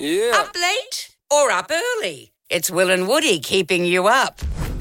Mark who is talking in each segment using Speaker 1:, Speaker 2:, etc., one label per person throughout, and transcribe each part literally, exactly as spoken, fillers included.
Speaker 1: Yeah.
Speaker 2: Up late or up early? It's Will and Woody keeping you up.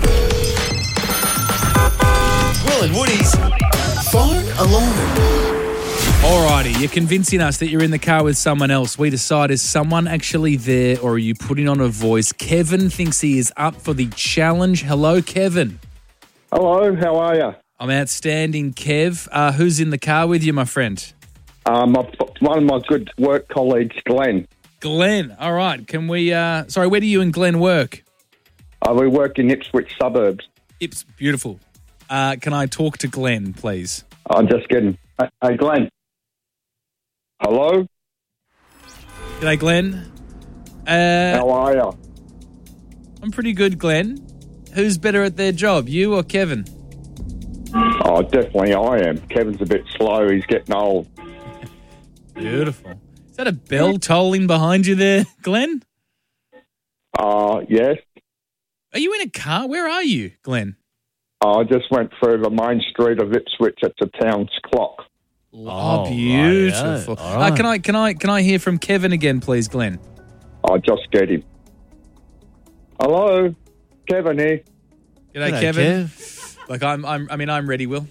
Speaker 3: Will and Woody's Phone Alarm.
Speaker 4: Alrighty, you're convincing us that you're in the car with someone else. We decide, is someone actually there or are you putting on a voice? Kevin thinks he is up for the challenge. Hello, Kevin.
Speaker 5: Hello, how are you?
Speaker 4: I'm outstanding, Kev. Uh, who's in the car with you, my friend?
Speaker 5: Um, I've got one of my good work colleagues, Glenn.
Speaker 4: Glenn. All right, can we... Uh, sorry, where do you and Glenn work?
Speaker 5: Uh, we work in Ipswich suburbs.
Speaker 4: Ips, beautiful. Uh, can I talk to Glenn, please?
Speaker 5: I'm just kidding. Hey, hey, Glenn. Hello?
Speaker 4: G'day, Glenn. Uh,
Speaker 5: How are you?
Speaker 4: I'm pretty good, Glenn. Who's better at their job, you or Kevin?
Speaker 5: Oh, definitely I am. Kevin's a bit slow. He's getting old.
Speaker 4: Beautiful. Is that a bell tolling behind you there, Glenn?
Speaker 5: Uh, yes.
Speaker 4: Are you in a car? Where are you, Glenn?
Speaker 5: I just went through the main street of Ipswich at the town's clock.
Speaker 4: Oh, beautiful.
Speaker 6: Right, yeah. All right.
Speaker 4: Uh, can I can I can I hear from Kevin again, please, Glenn?
Speaker 5: I just get him. Hello? Kevin here.
Speaker 4: G'day,
Speaker 6: G'day,
Speaker 4: Kevin.
Speaker 6: Kev.
Speaker 4: Like I'm I'm I mean I'm ready, Will.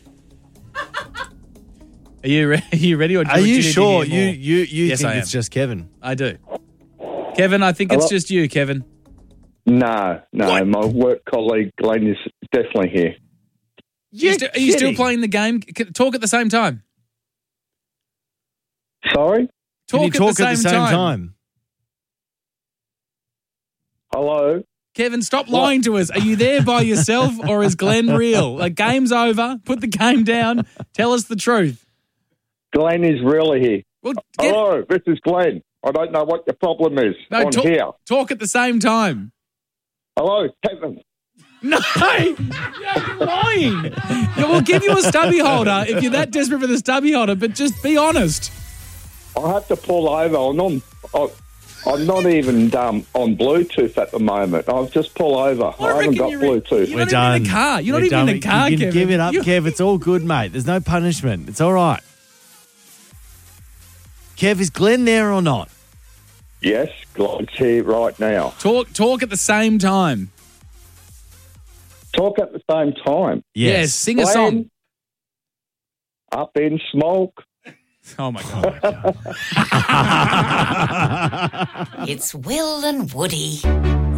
Speaker 4: Are you re- are you ready or do
Speaker 6: Are
Speaker 4: do
Speaker 6: you
Speaker 4: need to
Speaker 6: sure?
Speaker 4: hear
Speaker 6: You
Speaker 4: more?
Speaker 6: you you
Speaker 4: Yes,
Speaker 6: think
Speaker 4: I
Speaker 6: it's
Speaker 4: am.
Speaker 6: just Kevin?
Speaker 4: I do. Kevin, I think it's
Speaker 5: Hello?
Speaker 4: just you, Kevin.
Speaker 5: No, no,
Speaker 4: What?
Speaker 5: my work colleague, Glenn, is definitely here.
Speaker 4: You sti- are you still
Speaker 6: kidding.
Speaker 4: playing the game? C- Talk at the same time.
Speaker 5: Sorry?
Speaker 4: Talk,
Speaker 6: Can you talk
Speaker 4: at, the same time.
Speaker 6: time?
Speaker 5: Hello?
Speaker 4: Kevin, stop lying to us. Are you there by yourself or is Glenn real? Like, game's over. Put the game down. Tell us the truth.
Speaker 5: Glenn is really here.
Speaker 4: Well, get,
Speaker 5: Hello, this is Glenn. I don't know what your problem is
Speaker 4: no,
Speaker 5: on
Speaker 4: talk,
Speaker 5: here.
Speaker 4: talk at the same time.
Speaker 5: Hello, Kevin.
Speaker 4: No, you're lying. Yeah, we'll give you a stubby holder if you're that desperate for the stubby holder, but just be honest.
Speaker 5: I have to pull over. I'm on. I- I'm not even um, on Bluetooth at the moment. I'll just pull over. I, haven't
Speaker 4: reckon
Speaker 5: got
Speaker 4: you're in-
Speaker 5: Bluetooth.
Speaker 4: You're
Speaker 6: We're
Speaker 4: not
Speaker 6: done.
Speaker 4: even in the car. You're
Speaker 6: We're
Speaker 4: not even
Speaker 6: done.
Speaker 4: in the car,
Speaker 6: You can
Speaker 4: Kevin.
Speaker 6: give it up,
Speaker 4: You-
Speaker 6: Kev. It's all good, mate. There's no punishment. It's all right. Kev, is Glenn there or not?
Speaker 5: Yes, Glenn's here right now.
Speaker 4: Talk, talk at the same time.
Speaker 5: Talk at the same time.
Speaker 4: Yes, sing a
Speaker 5: Glenn,
Speaker 4: song.
Speaker 5: Up in smoke.
Speaker 4: Oh, my God.
Speaker 2: It's Will and Woody.